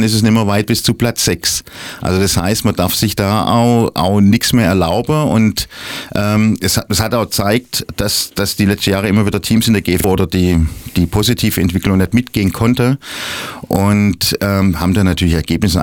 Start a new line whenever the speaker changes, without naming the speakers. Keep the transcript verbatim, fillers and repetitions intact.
ist es nicht mehr weit bis zu Platz sechs. Also das heißt, man darf sich da auch, auch nichts mehr erlauben und ähm, es, hat, es hat auch gezeigt, dass, dass die letzten Jahre immer wieder Teams in der G F oder die, die positive Entwicklung nicht mitgehen konnte und ähm, haben dann natürlich Ergebnisse